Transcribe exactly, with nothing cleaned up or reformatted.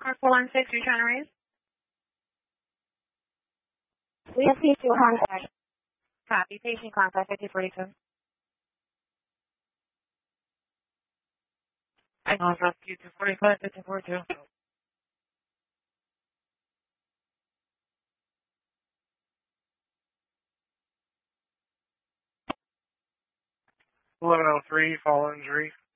four one six, you're trying to raise? We have patient contact. Copy. Patient contact fifty forty-two. Hang on, rescue two forty-five, fifty forty-two. eleven oh three, fall injury.